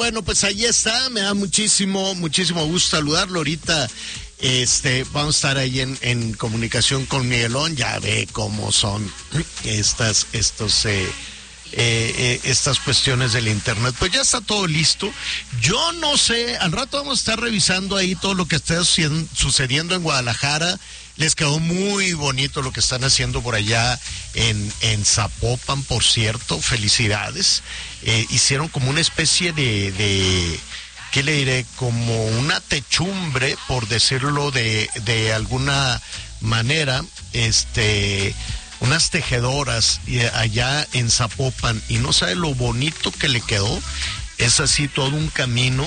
Bueno, pues ahí está, me da muchísimo gusto saludarlo ahorita. Vamos a estar ahí en comunicación con Miguelón, ya ve cómo son estas cuestiones del internet. Pues ya está todo listo. Yo no sé, al rato vamos a estar revisando ahí todo lo que está sucediendo en Guadalajara. Les quedó muy bonito lo que están haciendo por allá en Zapopan, por cierto, felicidades. Hicieron como una especie de ¿qué le diré? Como una techumbre, por decirlo de alguna manera, unas tejedoras allá en Zapopan, y no sabe lo bonito que le quedó. Es así todo un camino.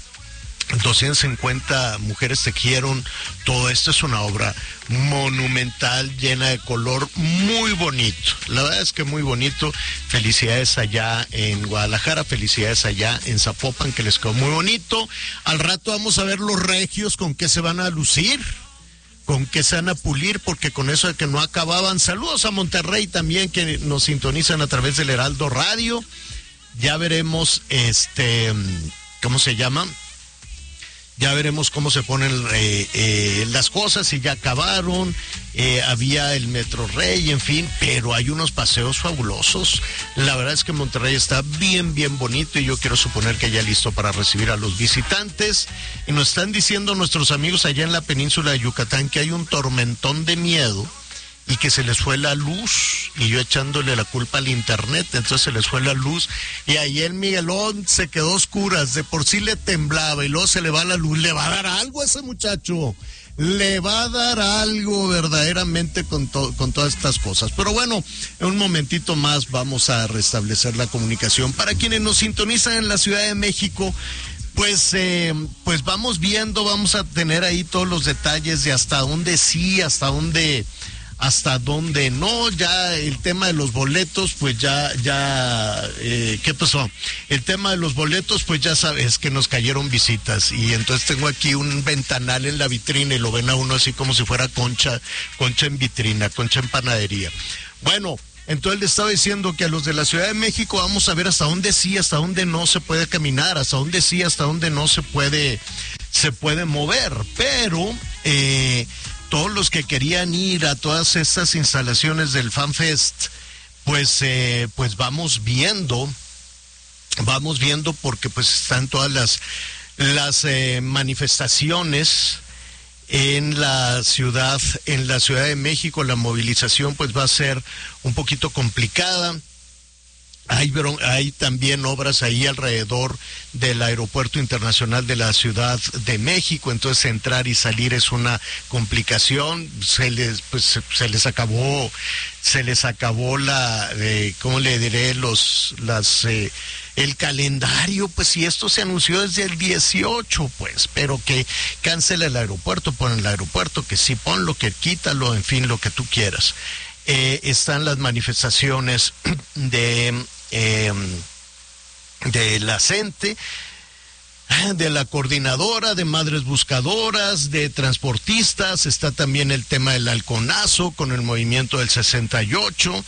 250 mujeres tejieron todo esto. Es una obra monumental, llena de color, muy bonito. La verdad es que muy bonito. Felicidades allá en Guadalajara, felicidades allá en Zapopan, que les quedó muy bonito. Al rato vamos a ver los regios con qué se van a lucir, con qué se van a pulir, porque con eso de que no acababan. Saludos a Monterrey también, que nos sintonizan a través del Heraldo Radio. Ya veremos, ¿cómo se llama? Ya veremos cómo se ponen las cosas, si ya acabaron. Había el Metro Rey, en fin, pero hay unos paseos fabulosos. La verdad es que Monterrey está bien bonito, y yo quiero suponer que ya listo para recibir a los visitantes. Y nos están diciendo nuestros amigos allá en la península de Yucatán que hay un tormentón de miedo y que se les fue la luz, y yo echándole la culpa al internet. Entonces se les fue la luz, y ahí el Miguelón se quedó a oscuras. De por sí le temblaba, y luego se le va la luz. ¿Le va a dar algo a ese muchacho? Le va a dar algo verdaderamente con todas estas cosas. Pero bueno, en un momentito más vamos a restablecer la comunicación. Para quienes nos sintonizan en la Ciudad de México, pues vamos viendo, vamos a tener ahí todos los detalles de hasta dónde sí, hasta dónde no. Ya el tema de los boletos, pues ¿qué pasó? El tema de los boletos, pues ya sabes que nos cayeron visitas, y entonces tengo aquí un ventanal en la vitrina, y lo ven a uno así como si fuera concha en vitrina, concha en panadería. Bueno, entonces le estaba diciendo que a los de la Ciudad de México vamos a ver hasta dónde sí, hasta dónde no se puede caminar, hasta dónde sí, hasta dónde no se puede mover, pero todos los que querían ir a todas estas instalaciones del FanFest, pues vamos viendo, porque pues están todas las manifestaciones en la Ciudad de México. La movilización pues va a ser un poquito complicada. Hay también obras ahí alrededor del Aeropuerto Internacional de la Ciudad de México, entonces entrar y salir es una complicación. Se les acabó ¿cómo le diré? El calendario, pues si esto se anunció desde el 18, pues, pero que cancela el aeropuerto, pon el aeropuerto, que sí, ponlo, que quítalo, en fin, lo que tú quieras. Están las manifestaciones de la CENTE, de la Coordinadora de Madres Buscadoras, de transportistas. Está también el tema del halconazo con el movimiento del 68.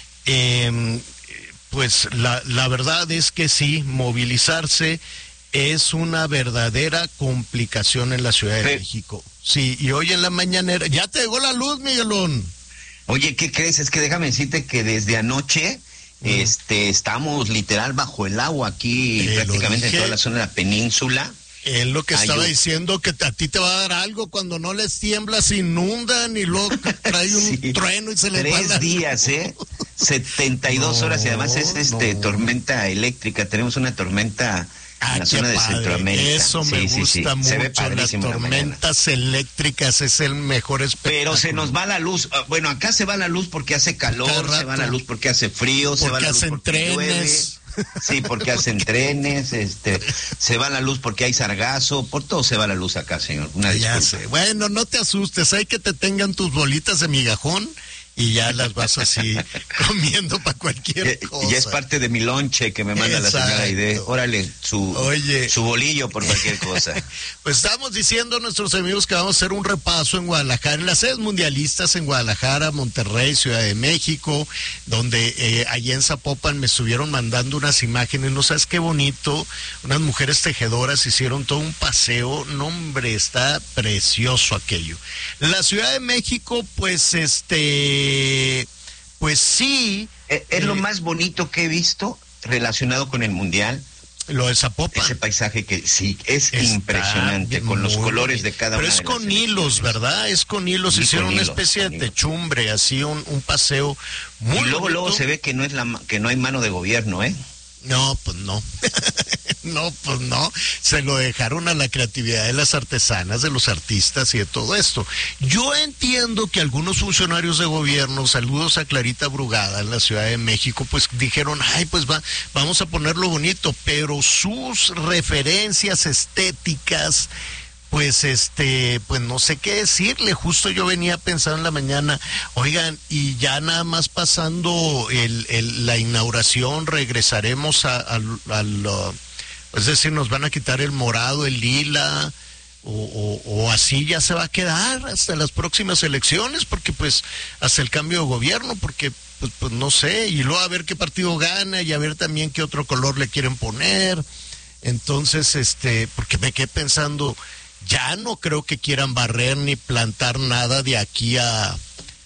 Pues la verdad es que sí, movilizarse es una verdadera complicación en la Ciudad de México. Sí, y hoy en la mañanera, ¿ya te llegó la luz, Miguelón? Oye, ¿qué crees? Es que déjame decirte que desde anoche estamos literal bajo el agua aquí, prácticamente en toda la zona de la península. Es lo que estaba diciendo, que a ti te va a dar algo cuando no les tiembla, se inundan, y luego trae un trueno y se les va 3 días, 72 horas, y además es tormenta eléctrica. Tenemos una tormenta en la zona de Centroamérica. Eso me gusta mucho. Se ve padrísimo. Las tormentas eléctricas es el mejor espectáculo. Pero se nos va la luz. Bueno, acá se va la luz porque hace calor, se va la luz porque hace frío, se va la luz porque llueve. Sí, porque hacen trenes, se va la luz porque hay sargazo, por todo se va la luz acá, señor. Una disculpa. Ya sé. Bueno, no te asustes, hay que te tengan tus bolitas de migajón y ya las vas así comiendo para cualquier cosa. Ya es parte de mi lonche que me manda la señora Aide. Órale, su bolillo por cualquier cosa. Pues estamos diciendo a nuestros amigos que vamos a hacer un repaso en Guadalajara, en las sedes mundialistas en Guadalajara, Monterrey, Ciudad de México, donde allá en Zapopan me estuvieron mandando unas imágenes, no sabes qué bonito, unas mujeres tejedoras hicieron todo un paseo, no hombre, está precioso aquello. La Ciudad de México, pues pues sí. Es lo más bonito que he visto relacionado con el Mundial. Lo de Zapopan. Ese paisaje que sí, es impresionante, con los colores de cada una de las Pero es con hilos, ¿verdad? Es con hilos, hicieron una especie de techumbre, así un paseo muy bonito. Y luego se ve que no hay mano de gobierno, ¿eh? No, pues no. No, pues no. Se lo dejaron a la creatividad de las artesanas, de los artistas y de todo esto. Yo entiendo que algunos funcionarios de gobierno, saludos a Clarita Brugada en la Ciudad de México, pues dijeron, ay, pues vamos a ponerlo bonito, pero sus referencias estéticas, pues pues no sé qué decirle. Justo yo venía pensando en la mañana, oigan, y ya nada más pasando la inauguración regresaremos es decir, nos van a quitar el morado, el lila, o así ya se va a quedar hasta las próximas elecciones, porque pues hasta el cambio de gobierno, porque pues no sé, y luego a ver qué partido gana y a ver también qué otro color le quieren poner. Entonces, porque me quedé pensando, ya no creo que quieran barrer ni plantar nada de aquí a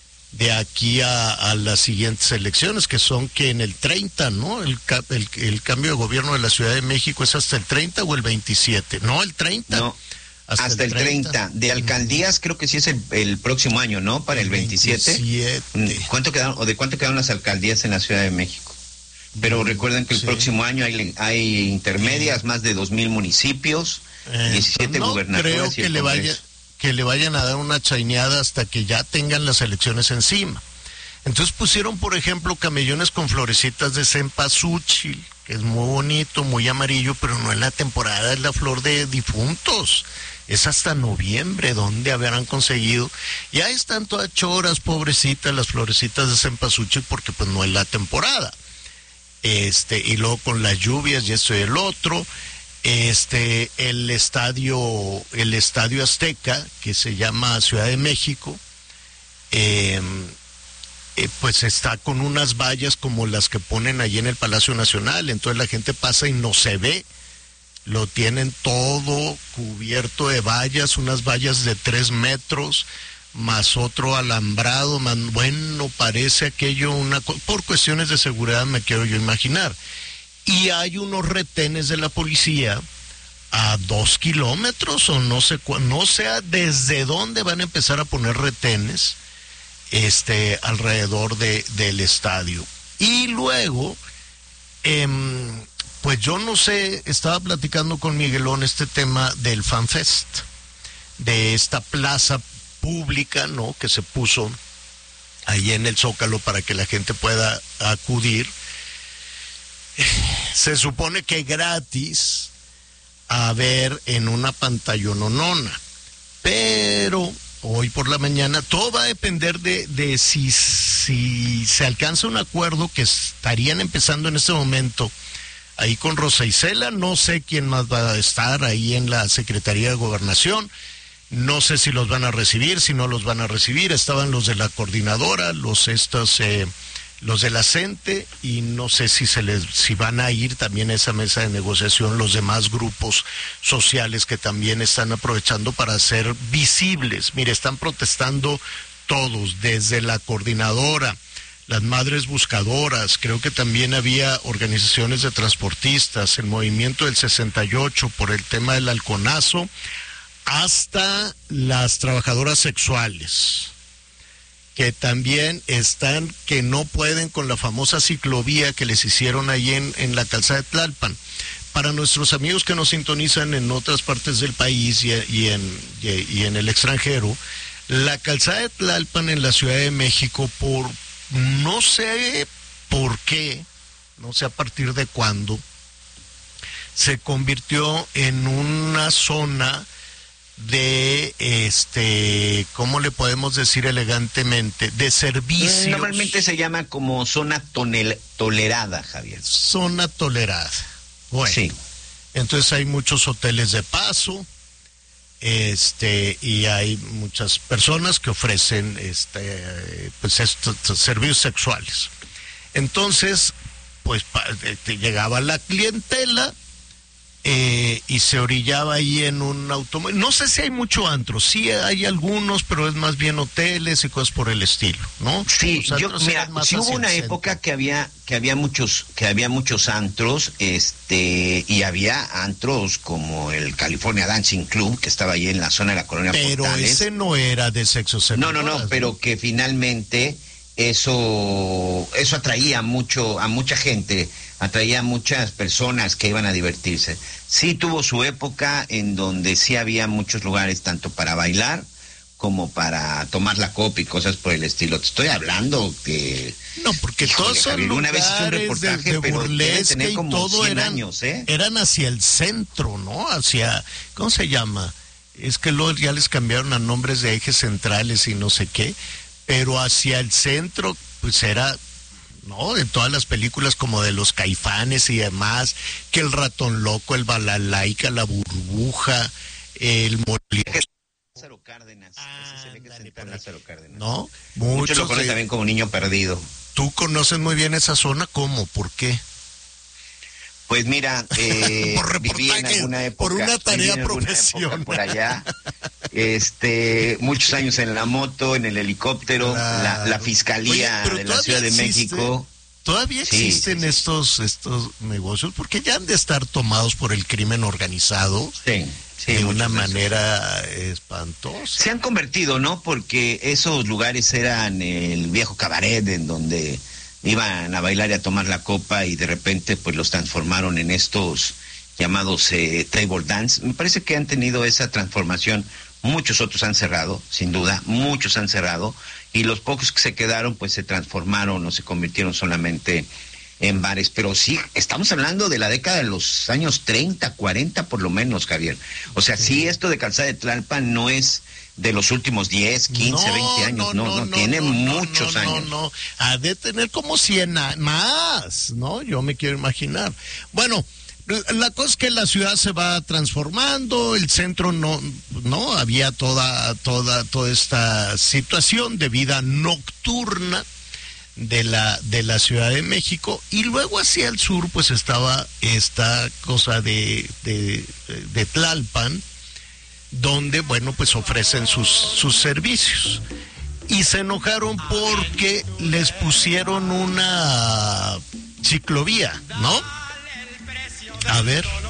las siguientes elecciones, que son que en el 30, ¿no? El cambio de gobierno de la Ciudad de México es hasta el 30 o el 27, no, el 30. No, hasta el 30. De alcaldías creo que sí es el próximo año, ¿no? Para el 27. ¿Cuánto quedaron, o de cuánto quedaron las alcaldías en la Ciudad de México? Pero recuerden que el próximo año hay intermedias, más de 2,000 municipios, 17 gubernaturas. Creo que le vayan a dar una chaineada hasta que ya tengan las elecciones encima. Entonces pusieron, por ejemplo, camellones con florecitas de cempasúchil, que es muy bonito, muy amarillo, pero no es la temporada, es la flor de difuntos. Es hasta noviembre, donde habrán conseguido. Y ahí están todas choras, pobrecitas, las florecitas de cempasúchil, porque pues no es la temporada. Y luego con las lluvias y esto y el otro. El estadio Azteca, que se llama Ciudad de México, pues está con unas vallas como las que ponen allí en el Palacio Nacional, entonces la gente pasa y no se ve, lo tienen todo cubierto de vallas, unas vallas de 3 metros, más otro alambrado, bueno, parece aquello por cuestiones de seguridad, me quiero yo imaginar. Y hay unos retenes de la policía a 2 kilómetros, o no sé desde dónde van a empezar a poner retenes alrededor del estadio. Y luego, pues yo no sé, estaba platicando con Miguelón este tema del FanFest, de esta plaza pública, ¿no?, que se puso ahí en el Zócalo para que la gente pueda acudir. Se supone que gratis a ver en una pantallononona, pero hoy por la mañana todo va a depender de si se alcanza un acuerdo, que estarían empezando en este momento ahí con Rosa Isela. No sé quién más va a estar ahí en la Secretaría de Gobernación, no sé si los van a recibir, si no los van a recibir. Estaban los de la coordinadora, los de la CENTE, y no sé si van a ir también a esa mesa de negociación los demás grupos sociales que también están aprovechando para hacer visibles. Mire, están protestando todos, desde la coordinadora, las madres buscadoras, creo que también había organizaciones de transportistas, el movimiento del 68 por el tema del halconazo, hasta las trabajadoras sexuales, que también están, que no pueden con la famosa ciclovía que les hicieron ahí en la calzada de Tlalpan. Para nuestros amigos que nos sintonizan en otras partes del país y en el extranjero, la calzada de Tlalpan en la Ciudad de México, no sé por qué, no sé a partir de cuándo, se convirtió en una zona de ¿cómo le podemos decir elegantemente? De servicios. Normalmente se llama como zona tolerada, Javier. Zona tolerada. Bueno. Sí. Entonces hay muchos hoteles de paso, y hay muchas personas que ofrecen pues estos servicios sexuales. Entonces, pues llegaba la clientela, y se orillaba ahí en un automóvil. No sé si hay mucho antro, sí hay algunos, pero es más bien hoteles y cosas por el estilo, ¿no? Sí, sí hubo una época que había muchos antros, y había antros como el California Dancing Club, que estaba ahí en la zona de la colonia Portales. Pero ese no era de sexo seguro. No, pero que finalmente eso atraía a mucha gente, atraía a muchas personas que iban a divertirse. Sí tuvo su época en donde sí había muchos lugares tanto para bailar como para tomar la copa y cosas por el estilo. Te estoy hablando que... No, porque todos son lugares una vez hice un reportaje, de burlesque y todo eran hacia el centro, ¿no? Hacia, ¿cómo se llama? Es que luego ya les cambiaron a nombres de ejes centrales y no sé qué, pero hacia el centro, pues era... ¿no? En todas las películas como de los Caifanes y demás, que el ratón loco, el balalaica, la burbuja, el molino. Lázaro Cárdenas. Ese se ve que es en Lázaro Cárdenas. ¿No? Muchos lo conocen también como Niño Perdido. ¿Tú conoces muy bien esa zona? ¿Cómo? ¿Por qué? Pues mira, viví en alguna época, por una tarea profesional por allá, muchos años en la moto, en el helicóptero, la fiscalía de la Ciudad de México. ¿Todavía existen estos negocios? Porque ya han de estar tomados por el crimen organizado. Sí, de una manera espantosa. Se han convertido, ¿no? Porque esos lugares eran el viejo cabaret en donde iban a bailar y a tomar la copa, y de repente pues los transformaron en estos llamados table dance. Me parece que han tenido esa transformación. Muchos otros han cerrado, sin duda, muchos han cerrado, y los pocos que se quedaron pues se transformaron o se convirtieron solamente en bares. Pero sí, estamos hablando de la década de los años 30, 40 por lo menos, Javier. O sea, sí, esto de Calzada de Tlalpan no es de los últimos 10, 15, 20 años, no, tiene muchos años. No, ha de tener como 100 más, ¿no? Yo me quiero imaginar. Bueno, la cosa es que la ciudad se va transformando, el centro no había toda esta situación de vida nocturna de la Ciudad de México, y luego hacia el sur pues estaba esta cosa de Tlalpan, donde, bueno, pues ofrecen sus servicios. Y se enojaron porque les pusieron una ciclovía, ¿no? A ver.